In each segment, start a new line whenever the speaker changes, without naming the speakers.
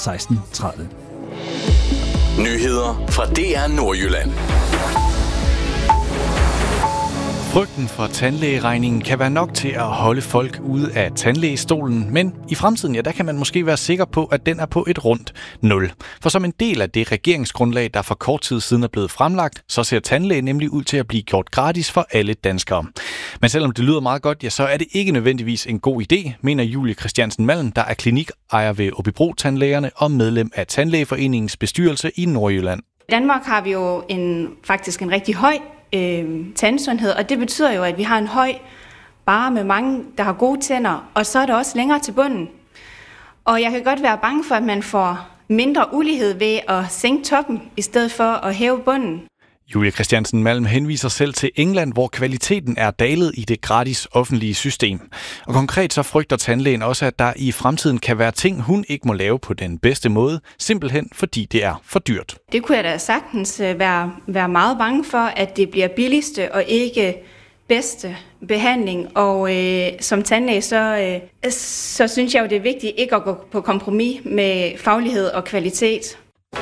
16:30.
Nyheder fra DR Nordjylland.
Frygten for tandlægeregningen kan være nok til at holde folk ude af tandlægestolen, men i fremtiden, der kan man måske være sikker på, at den er på et rundt 0. For som en del af det regeringsgrundlag, der for kort tid siden er blevet fremlagt, så ser tandlæge nemlig ud til at blive gjort gratis for alle danskere. Men selvom det lyder meget godt, så er det ikke nødvendigvis en god idé, mener Julie Christiansen Malm, der er klinikejer ved Aabybro Tandlægerne og medlem af Tandlægeforeningens bestyrelse i Nordjylland.
I Danmark har vi jo faktisk en rigtig høj tandsundhed, og det betyder jo, at vi har en høj barre med mange, der har gode tænder, og så er der også længere til bunden. Og jeg kan godt være bange for, at man får mindre ulighed ved at sænke toppen, i stedet for at hæve bunden.
Julie Christiansen Malm henviser selv til England, hvor kvaliteten er dalet i det gratis offentlige system. Og konkret så frygter tandlægen også, at der i fremtiden kan være ting, hun ikke må lave på den bedste måde, simpelthen fordi det er for dyrt.
Det kunne jeg da sagtens være meget bange for, at det bliver billigste og ikke bedste behandling. Og som tandlæge, så synes jeg jo, det er vigtigt ikke at gå på kompromis med faglighed og kvalitet.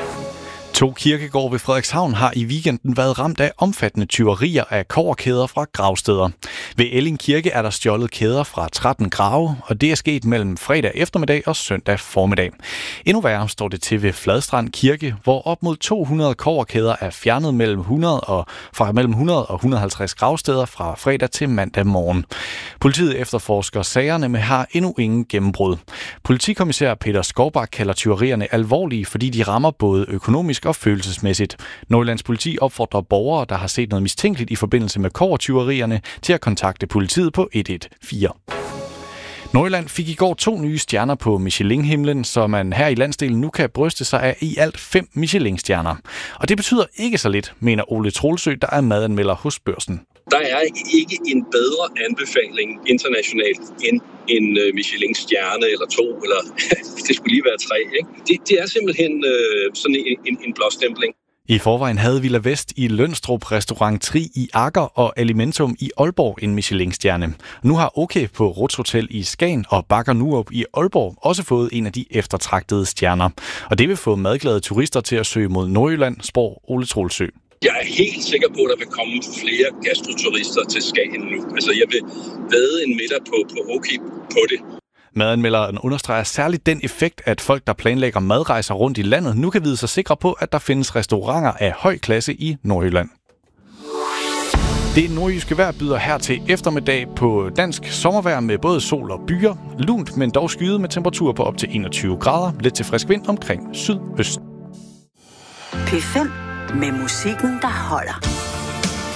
2 kirkegårde ved Frederikshavn har i weekenden været ramt af omfattende tyverier af kobberkæder fra gravsteder. Ved Elling Kirke er der stjålet kæder fra 13 grave, og det er sket mellem fredag eftermiddag og søndag formiddag. Endnu værre står det til ved Fladstrand Kirke, hvor op mod 200 kobberkæder er fjernet mellem 100 og 150 gravsteder fra fredag til mandag morgen. Politiet efterforsker sagerne, men har endnu ingen gennembrud. Politikommissær Peter Skovbak kalder tyverierne alvorlige, fordi de rammer både økonomisk og følelsesmæssigt. Nordjyllands politi opfordrer borgere, der har set noget mistænkeligt i forbindelse med kobbertyverierne, til at kontakte politiet på 114. Nordjylland fik i går 2 nye stjerner på Michelin-himlen, så man her i landsdelen nu kan bryste sig af i alt 5 Michelin-stjerner. Og det betyder ikke så lidt, mener Ole Troelsø, der er madanmelder hos Børsen.
Der er ikke en bedre anbefaling internationalt end en Michelin-stjerne eller 2, eller det skulle lige være 3. Ikke? Det er simpelthen sådan en blåstempling.
I forvejen havde Villa Vest i Lønstrup, Restaurant Tri i Akker og Alimentum i Aalborg en Michelin-stjerne. Nu har OK på Ruts Hotel i Skagen og Bakker Nurup i Aalborg også fået en af de eftertragtede stjerner. Og det vil få madglade turister til at søge mod Nordjylland, spår Ole Troelsø.
Jeg er helt sikker på, at der vil komme flere gastroturister til Skagen nu. Altså, jeg vil vædde en middag på OK på det.
Madanmelderen understreger særligt den effekt, at folk, der planlægger madrejser rundt i landet, nu kan vide sig sikre på, at der findes restauranter af høj klasse i Nordjylland. Det nordjyske vejr byder her til eftermiddag på dansk sommervejr med både sol og byer. Lunt, men dog skyet med temperatur på op til 21 grader. Lidt til frisk vind omkring sydøst.
P5 med musikken, der holder.